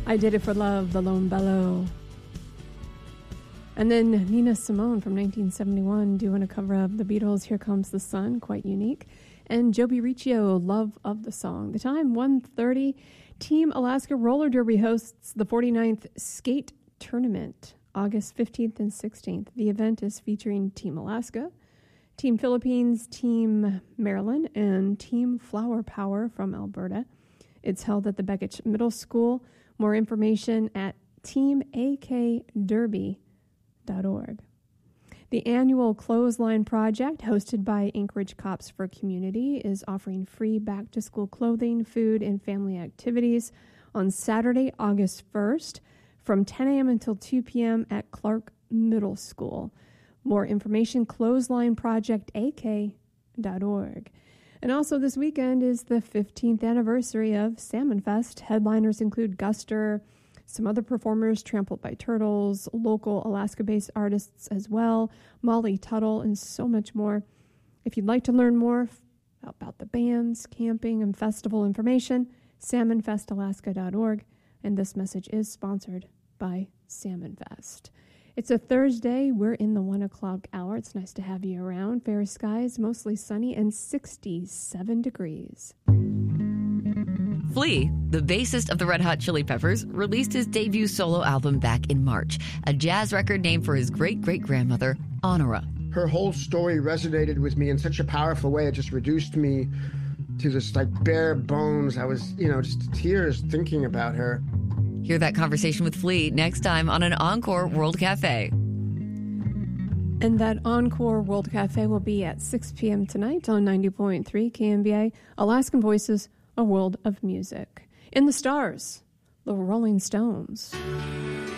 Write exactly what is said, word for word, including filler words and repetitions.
I Did It for Love, The Lone Bellow. And then Nina Simone from nineteen seventy-one doing a cover of the Beatles' Here Comes the Sun, quite unique. And Joby Riccio, Love of the Song. The time, one thirty. Team Alaska Roller Derby hosts the forty-ninth Skate Tournament, August fifteenth and sixteenth. The event is featuring Team Alaska, Team Philippines, Team Maryland, and Team Flower Power from Alberta. It's held at the Beckett Middle School. More information at team a k derby dot org. The annual Clothesline Project, hosted by Anchorage Cops for Community, is offering free back-to-school clothing, food, and family activities on Saturday, August first, from ten a.m. until two p.m. at Clark Middle School. More information, clothesline project a k dot org. And also this weekend is the fifteenth anniversary of Salmon Fest. Headliners include Guster, some other performers, Trampled by Turtles, local Alaska-based artists as well, Molly Tuttle, and so much more. If you'd like to learn more about the bands, camping, and festival information, salmon fest alaska dot org. And this message is sponsored by Salmon Fest. It's a Thursday. We're in the one o'clock hour. It's nice to have you around. Fair skies, mostly sunny, and sixty-seven degrees. Flea, the bassist of the Red Hot Chili Peppers, released his debut solo album back in March, a jazz record named for his great-great-grandmother, Honora. Her whole story resonated with me in such a powerful way. It just reduced me to just like bare bones. I was, you know, just tears thinking about her. Hear that conversation with Flea next time on an Encore World Cafe. And that Encore World Cafe will be at six p.m. tonight on ninety point three K M B A, Alaskan Voices, a world of music. In the stars, the Rolling Stones.